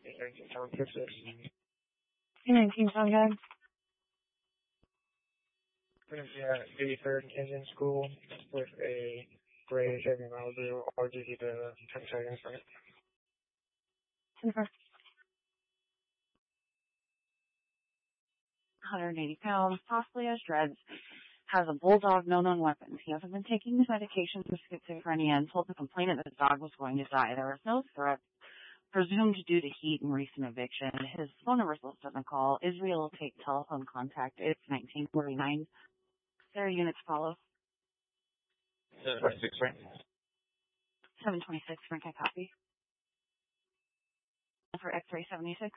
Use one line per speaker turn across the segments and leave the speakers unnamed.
Town 56.
219 Sound Guide.
We're going to be at 83rd Indian School with a gray Chevy Malibu. I'll give you the 10 seconds for it.
180 pounds, possibly has dreads, has a bulldog, no known weapons. He hasn't been taking his medication for schizophrenia and told the complainant that his dog was going to die. There was no threat, presumed due to heat and recent eviction. His phone number is listed on the call. Israel will take telephone contact. It's 1949. Their units follow.
726, right?
726, Frank, I copy. For X-ray 76.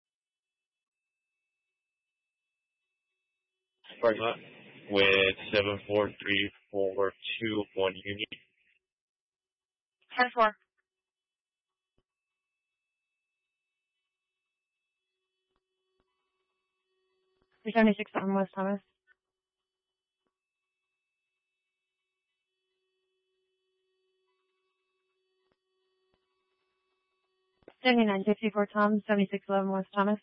Parking lot with 74341 Union.
10-4.
Three 76 on West Thomas. $79 54 Tom, 7611 West Thomas.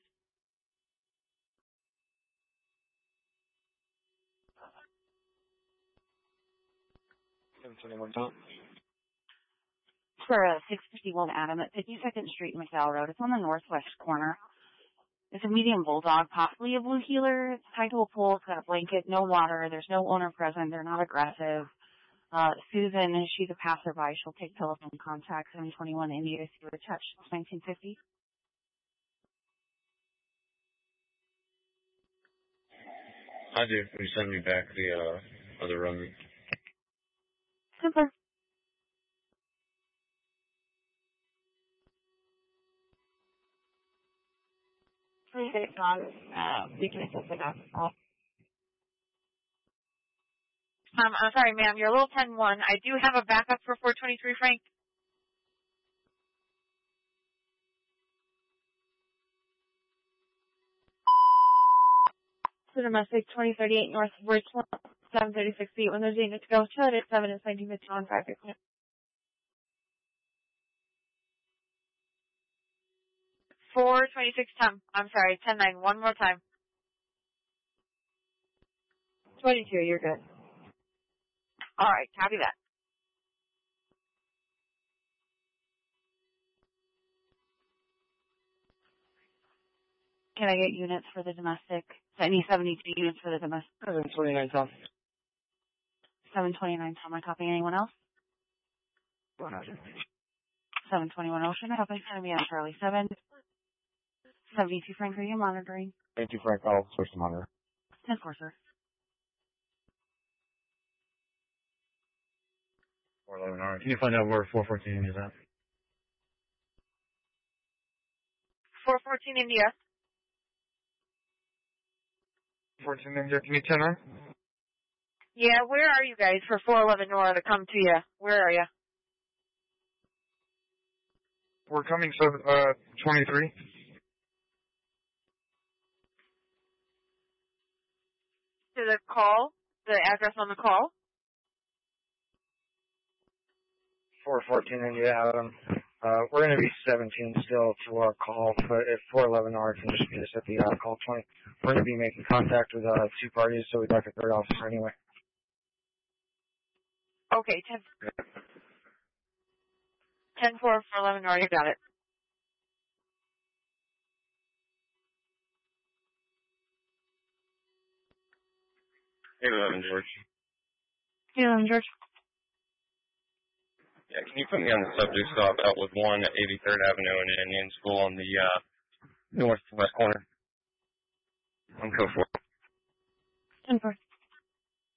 For 651 Adam at 52nd Street, McDowell Road. It's on the northwest corner. It's a medium bulldog, possibly a blue heeler. It's tied to a pole. It's got a blanket, no water. There's no owner present. They're not aggressive. Susan, she's a passerby. She'll take telephone contact. 721 India. If you were touched, 1950.
I do. Can you send me back the other run?
Super.
I'm sorry, ma'am. You're a little 10-1. I do have a backup for 423, Frank.
To domestic 2038 North Richland, 736 feet. When there's a unit to go, show it at 7 is 1951 5.
426, Tom. I'm sorry, 10-9. One more time.
22, you're good.
All right, copy that.
Can I get units for the domestic? I need 72 units for the domestic.
729, Tom.
729, Tom. Am I copying anyone else?
100.
721 Ocean. I hope I'm going to be on Charlie 7. 72 Frank, are you monitoring?
Thank you, Frank. I'll switch the monitor.
10-4, sir.
411, all right. Can you find out where 414 is at?
414 India.
14 India, can you 10-9?
Yeah, where are you guys for 411 Nora to come to you? Where are you?
We're coming, so, 23.
To the call? The address on the call?
414 India, Adam. We're going to be 17 still to our call, but if 411R can just meet us at the call 20, we're going to be making contact with two parties, so we'd like a third officer anyway.
Okay, 10-4 for 11R, you got it.
Hey, 11, George.
Hey, George.
Yeah, can you put me on the subject stop out with 1 at 83rd Avenue and Indian School on the northwest corner? I'm code 4.
10-4.